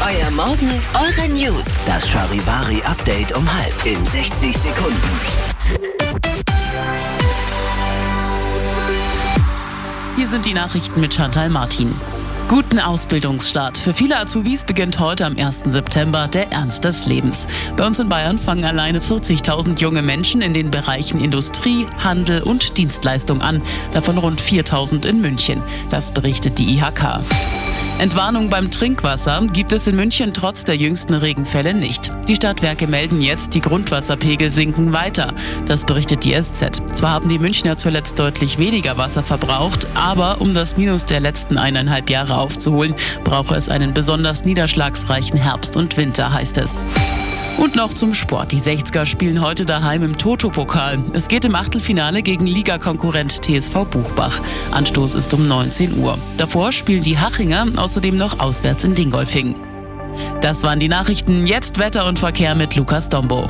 Euer Morgen, eure News. Das Charivari-Update um 6:30 in 60 Sekunden. Hier sind die Nachrichten mit Chantal Martin. Guten Ausbildungsstart. Für viele Azubis beginnt heute am 1. September der Ernst des Lebens. Bei uns in Bayern fangen alleine 40.000 junge Menschen in den Bereichen Industrie, Handel und Dienstleistung an. Davon rund 4.000 in München. Das berichtet die IHK. Entwarnung beim Trinkwasser gibt es in München trotz der jüngsten Regenfälle nicht. Die Stadtwerke melden jetzt, die Grundwasserpegel sinken weiter. Das berichtet die SZ. Zwar haben die Münchner zuletzt deutlich weniger Wasser verbraucht, aber um das Minus der letzten 1,5 Jahre aufzuholen, brauche es einen besonders niederschlagsreichen Herbst und Winter, heißt es. Und noch zum Sport. Die 60er spielen heute daheim im Toto-Pokal. Es geht im Achtelfinale gegen Ligakonkurrent TSV Buchbach. Anstoß ist um 19 Uhr. Davor spielen die Hachinger außerdem noch auswärts in Dingolfing. Das waren die Nachrichten. Jetzt Wetter und Verkehr mit Lukas Dombo.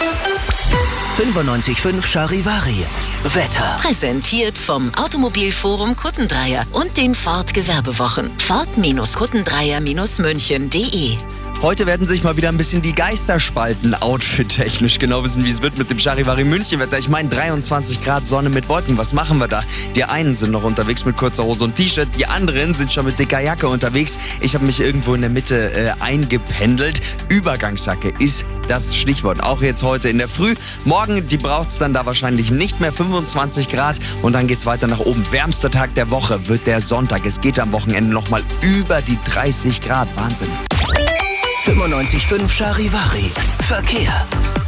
95.5 Charivari. Wetter. Präsentiert vom Automobilforum Kuttendreier und den Ford Gewerbewochen. Ford-Kuttendreier-München.de. Heute werden sich mal wieder ein bisschen die Geister spalten, outfit-technisch. Genau wissen, wie es wird mit dem Charivari München-Wetter. Ich meine 23 Grad Sonne mit Wolken. Was machen wir da? Die einen sind noch unterwegs mit kurzer Hose und T-Shirt, die anderen sind schon mit dicker Jacke unterwegs. Ich habe mich irgendwo in der Mitte eingependelt. Übergangsjacke ist das Stichwort. Auch jetzt heute in der Früh. Morgen, die braucht es dann da wahrscheinlich nicht mehr. 25 Grad und dann geht's weiter nach oben. Wärmster Tag der Woche wird der Sonntag. Es geht am Wochenende nochmal über die 30 Grad. Wahnsinn. 95.5 Charivari. Verkehr.